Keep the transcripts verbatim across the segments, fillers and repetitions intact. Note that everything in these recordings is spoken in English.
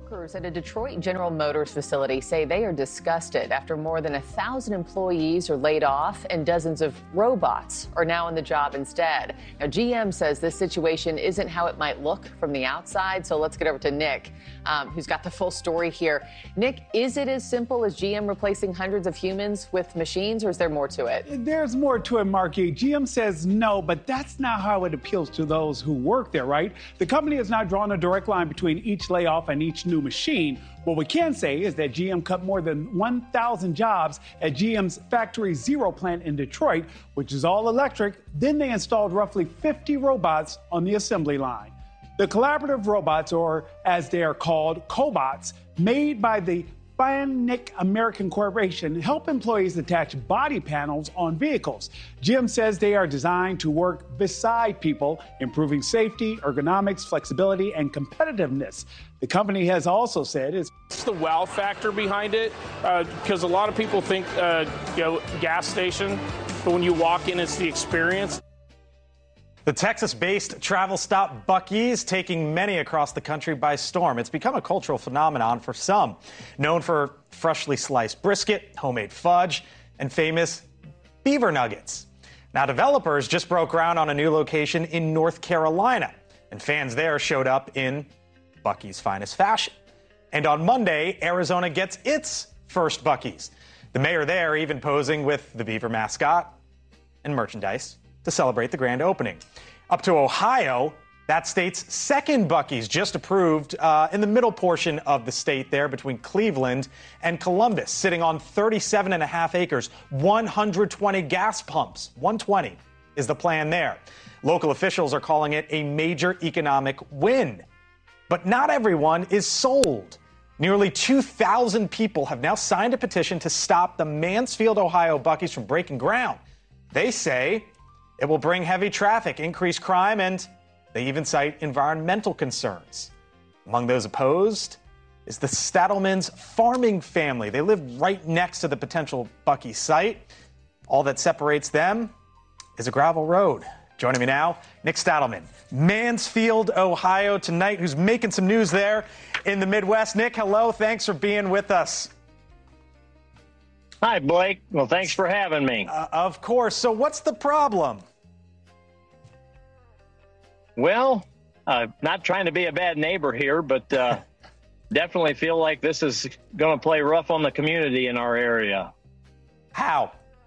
Workers at a Detroit General Motors facility say they are disgusted after more than a thousand employees are laid off and dozens of robots are now on the job instead. Now, G M says this situation isn't how it might look from the outside. So let's get over to Nick, um, who's got the full story here. Nick, is it as simple as G M replacing hundreds of humans with machines, or is there more to it? There's more to it, Marky. G M says no, but that's not how it appeals to those who work there, right? The company has not drawn a direct line between each layoff and each new machine. What we can say is that G M cut more than one thousand jobs at G M's Factory Zero plant in Detroit, which is all electric. Then they installed roughly fifty robots on the assembly line. The collaborative robots, or as they are called, cobots, made by the Fanuc American Corporation, help employees attach body panels on vehicles. G M says they are designed to work beside people, improving safety, ergonomics, flexibility, and competitiveness. The company has also said it's It's the wow factor behind it, uh, because a lot of people think, uh, you know, gas station, but when you walk in, it's the experience. The Texas-based travel stop Buc-ee's taking many across the country by storm. It's become a cultural phenomenon for some, known for freshly sliced brisket, homemade fudge, and famous beaver nuggets. Now, developers just broke ground on a new location in North Carolina, and fans there showed up in Buc-ee's finest fashion. And on Monday, Arizona gets its first Buc-ee's. The mayor there even posing with the beaver mascot and merchandise to celebrate the grand opening. Up to Ohio, that state's second Buc-ee's just approved uh, in the middle portion of the state there between Cleveland and Columbus, sitting on thirty-seven and a half acres, one hundred twenty gas pumps. one hundred twenty is the plan there. Local officials are calling it a major economic win. But not everyone is sold. Nearly two thousand people have now signed a petition to stop the Mansfield, Ohio Buc-ee's from breaking ground. They say it will bring heavy traffic, increase crime, and they even cite environmental concerns. Among those opposed is the Stadelman's farming family. They live right next to the potential Buc-ee site. All that separates them is a gravel road. Joining me now, Nick Stadelman, Mansfield, Ohio tonight, who's making some news there in the Midwest. Nick, hello. Thanks for being with us. Hi, Blake. Well, thanks for having me. Uh, of course. So what's the problem? Well, uh, not trying to be a bad neighbor here, but uh, definitely feel like this is going to play rough on the community in our area. How?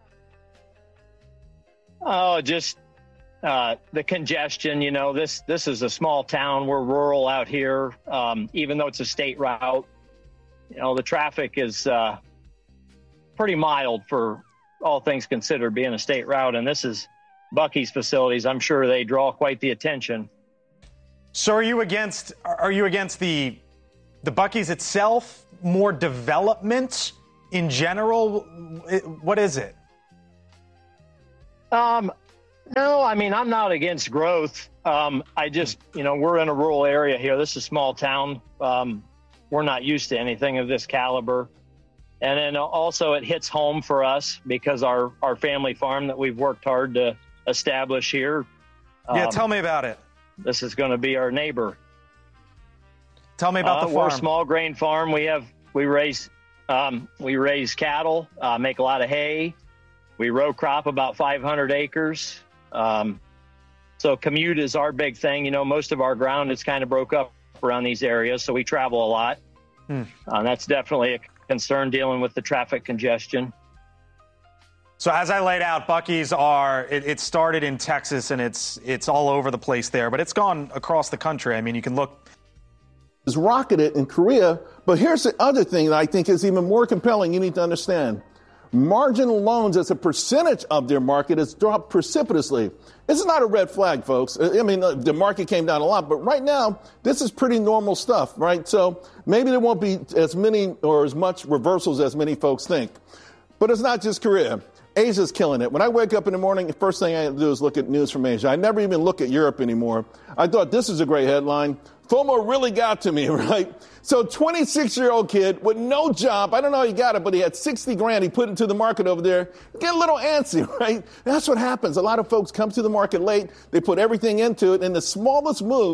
Oh, just uh, the congestion. You know, this this is a small town. We're rural out here. Um, even though it's a state route, you know, the traffic is uh, pretty mild for all things considered, being a state route. And this is Buc-ee's facilities. I'm sure they draw quite the attention. So are you against are you against the the Buc-ee's itself, more development in general? What is it? Um, no, I mean, I'm not against growth. Um, I just, you know, we're in a rural area here. This is a small town. Um, we're not used to anything of this caliber. And then also it hits home for us because our, our family farm that we've worked hard to establish here. Yeah, um, tell me about it. This is going to be our neighbor. Tell me about uh, the farm. We're a small grain farm. We have we raise um, we raise cattle, uh, make a lot of hay. We row crop about five hundred acres. Um, so commute is our big thing. You know, most of our ground is kind of broke up around these areas, so we travel a lot. Hmm. Uh, that's definitely a concern, dealing with the traffic congestion. So as I laid out, Buc-ee's are, it, it started in Texas and it's it's all over the place there, but it's gone across the country. I mean, you can look. It's rocketed in Korea, but here's the other thing that I think is even more compelling you need to understand. Marginal loans as a percentage of their market has dropped precipitously. This is not a red flag, folks. I mean, the market came down a lot, but right now, this is pretty normal stuff, right? So maybe there won't be as many or as much reversals as many folks think. But it's not just Korea. Asia's killing it. When I wake up in the morning, the first thing I do is look at news from Asia. I never even look at Europe anymore. I thought this is a great headline. FOMO really got to me, right? So twenty-six-year-old kid with no job. I don't know how he got it, but he had sixty grand. He put into the market over there. Get a little antsy, right? That's what happens. A lot of folks come to the market late. They put everything into it. And the smallest moves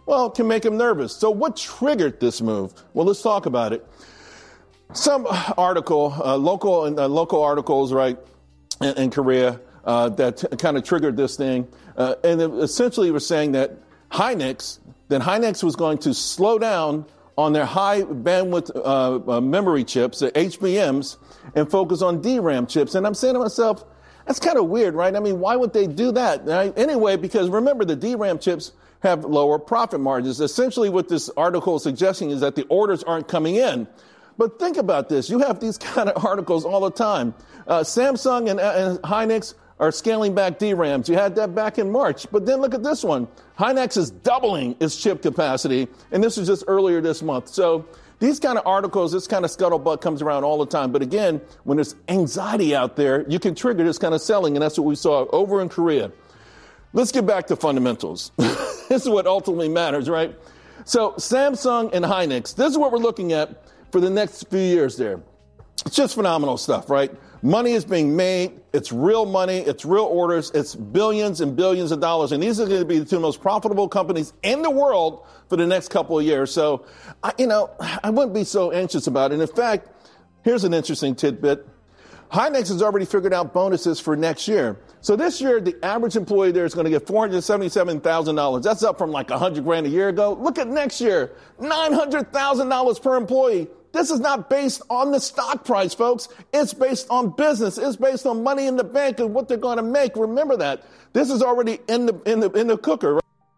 well, can make them nervous. So what triggered this move? Well, let's talk about it. Some article, uh, local uh, local articles, right, in, in Korea uh, that t- kind of triggered this thing. Uh, and it essentially were saying that Hynix, that Hynix was going to slow down on their high bandwidth uh, uh, memory chips, the H B Ms, and focus on D RAM chips. And I'm saying to myself, that's kind of weird, right? I mean, why would they do that? Right? Anyway, because remember, the D RAM chips have lower profit margins. Essentially, what this article is suggesting is that the orders aren't coming in. But think about this. You have these kind of articles all the time. Uh, Samsung and, and Hynix are scaling back D RAMs. You had that back in March. But then look at this one. Hynix is doubling its chip capacity, and this was just earlier this month. So these kind of articles, this kind of scuttlebutt comes around all the time. But again, when there's anxiety out there, you can trigger this kind of selling, and that's what we saw over in Korea. Let's get back to fundamentals. This is what ultimately matters, right? So Samsung and Hynix, this is what we're looking at for the next few years there. It's just phenomenal stuff, right? Money is being made. It's real money. It's real orders. It's billions and billions of dollars. And these are going to be the two most profitable companies in the world for the next couple of years. So, I, you know, I wouldn't be so anxious about it. And in fact, here's an interesting tidbit. Hynix has already figured out bonuses for next year. So this year, the average employee there is going to get four hundred seventy-seven thousand dollars. That's up from like one hundred grand a year ago. Look at next year, nine hundred thousand dollars per employee. This is not based on the stock price, folks. It's based on business. It's based on money in the bank and what they're going to make. Remember that. This is already in the in the in the cooker.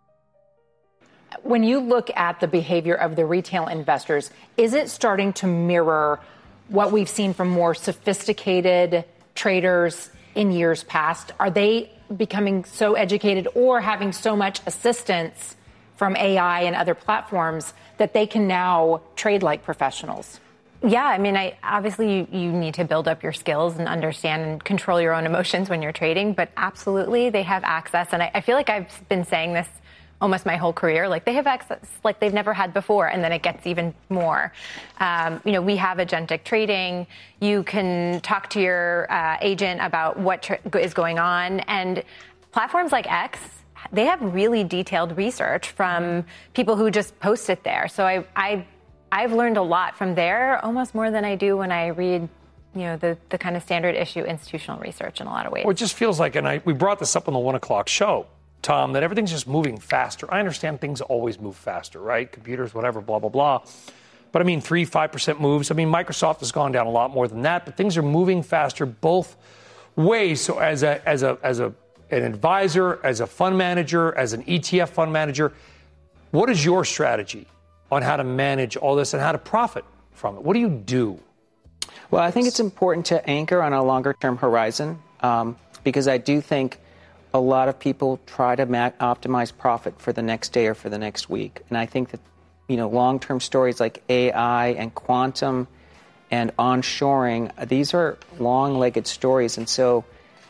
When you look at the behavior of the retail investors, is it starting to mirror what we've seen from more sophisticated traders in years past? Are they becoming so educated or having so much assistance from A I and other platforms that they can now trade like professionals? Yeah, I mean, I obviously you, you need to build up your skills and understand and control your own emotions when you're trading, but absolutely they have access. And I, I feel like I've been saying this almost my whole career, like they have access like they've never had before, and then it gets even more. Um, you know, we have agentic trading. You can talk to your uh, agent about what tra- is going on, and platforms like X, they have really detailed research from people who just post it there. So I, I, I've learned a lot from there, almost more than I do when I read, you know, the, the kind of standard issue institutional research in a lot of ways. Well, it just feels like, and I, we brought this up on the one o'clock show, Tom, that everything's just moving faster. I understand things always move faster, right? Computers, whatever, blah, blah, blah. But I mean, three, five percent moves. I mean, Microsoft has gone down a lot more than that, but things are moving faster both ways. So as a, as a, as a, an advisor, as a fund manager, as an E T F fund manager, what is your strategy on how to manage all this and how to profit from it? What do you do? Well, I think it's important to anchor on a longer-term horizon um, because I do think a lot of people try to ma- optimize profit for the next day or for the next week. And I think that, you know, long-term stories like A I and quantum and onshoring, these are long-legged stories. And so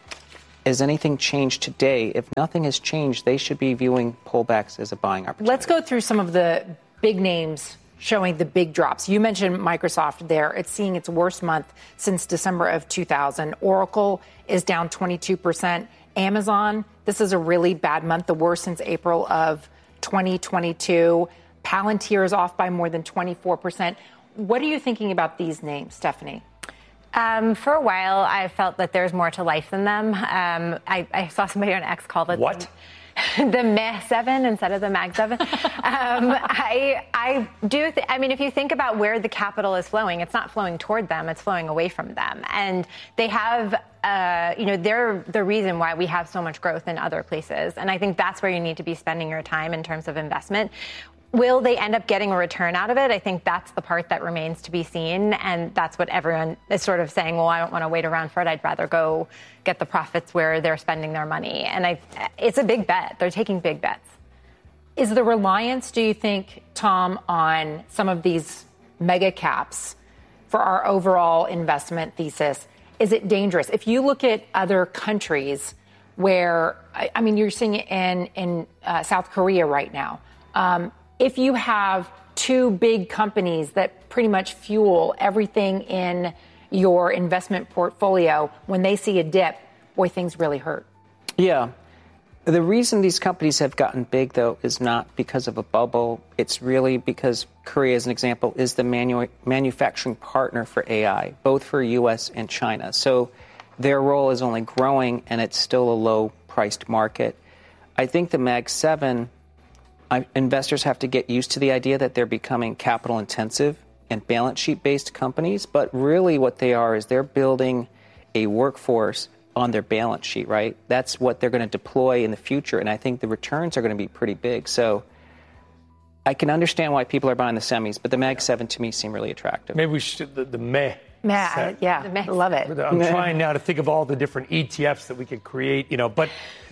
has anything changed today? If nothing has changed, they should be viewing pullbacks as a buying opportunity. Let's go through some of the big names showing the big drops. You mentioned Microsoft there. It's seeing its worst month since December of two thousand. Oracle is down twenty-two percent. Amazon, this is a really bad month, the worst since April of twenty twenty-two. Palantir is off by more than twenty-four percent. What are you thinking about these names, Stephanie? Um, for a while, I felt that there's more to life than them. Um, I, I saw somebody on X call it what? The, the Meh seven instead of the Mag seven. um, I I do. Th- I mean, if you think about where the capital is flowing, it's not flowing toward them; it's flowing away from them, and they have. Uh, you know, they're the reason why we have so much growth in other places. And I think that's where you need to be spending your time in terms of investment. Will they end up getting a return out of it? I think that's the part that remains to be seen. And that's what everyone is sort of saying, well, I don't want to wait around for it. I'd rather go get the profits where they're spending their money. And I, it's a big bet. They're taking big bets. Is the reliance, do you think, Tom, on some of these mega caps for our overall investment thesis, is it dangerous? If you look at other countries where, I mean, you're seeing it in, in uh, South Korea right now. Um, if you have two big companies that pretty much fuel everything in your investment portfolio, when they see a dip, boy, things really hurt. Yeah. The reason these companies have gotten big, though, is not because of a bubble. It's really because Korea, as an example, is the manu- manufacturing partner for A I, both for U S and China. So their role is only growing, and it's still a low-priced market. I think the Mag seven, I, investors have to get used to the idea that they're becoming capital-intensive and balance sheet-based companies. But really what they are is they're building a workforce on their balance sheet, right? That's what they're going to deploy in the future, and I think the returns are going to be pretty big. So I can understand why people are buying the semis, but the Mag seven to me seem really attractive. Maybe we should, the, the meh. Meh, yeah, I love it. I'm Meh. trying now to think of all the different E T Fs that we could create, you know, but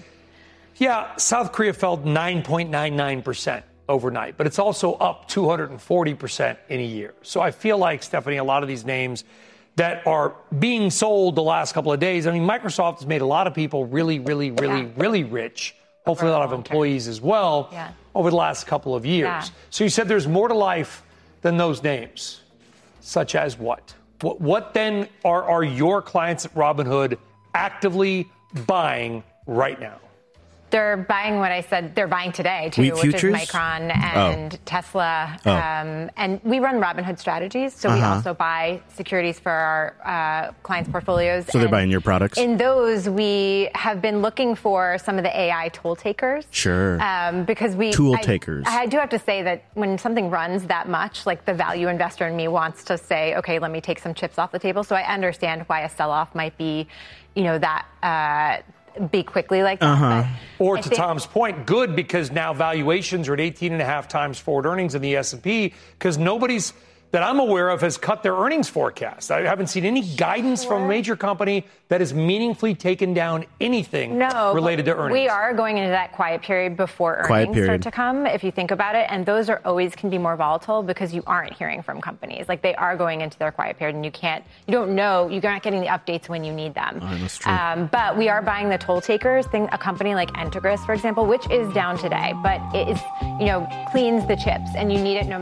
yeah, South Korea fell nine point nine nine percent overnight, but it's also up two hundred forty percent in a year. So I feel like, Stephanie, a lot of these names that are being sold the last couple of days. I mean, Microsoft has made a lot of people really, really, really, yeah. really rich. Hopefully a lot of employees as well yeah. over the last couple of years. Yeah. So you said there's more to life than those names, such as what? What, what then are, are your clients at Robinhood actively buying right now? They're buying what I said they're buying today, too, Wheat which futures? is Micron and oh. Tesla. Oh. Um, and we run Robinhood strategies, so uh-huh. we also buy securities for our uh, clients' portfolios. So they're and buying your products? In those, we have been looking for some of the A I tool takers. Sure. Um, because we Tool I, takers. I do have to say that when something runs that much, like the value investor in me wants to say, okay, let me take some chips off the table. So I understand why a sell-off might be, you know, that... Uh, be quickly like that. Uh-huh. Or I to think- Tom's point, good, because now valuations are at eighteen and a half times forward earnings in the S and P, because nobody's that I'm aware of has cut their earnings forecast. I haven't seen any guidance sure. from a major company that has meaningfully taken down anything no, related to earnings. We are going into that quiet period before quiet earnings period. start to come, if you think about it. And those are always can be more volatile because you aren't hearing from companies. Like they are going into their quiet period and you can't, you don't know, you're not getting the updates when you need them. Oh, that's true. Um, but we are buying the toll takers, thing, a company like Entegris, for example, which is down today, but it is, you know, cleans the chips and you need it no